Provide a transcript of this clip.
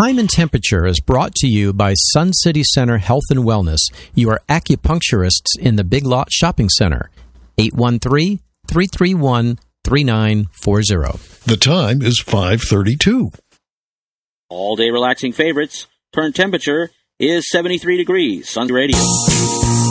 Time and Temperature is brought to you by Sun City Center Health and Wellness, your acupuncturists in the Big Lot Shopping Center. 813-331-3940. The time is 5:32. All-day relaxing favorites. Current temperature is 73 degrees. Sun Radio.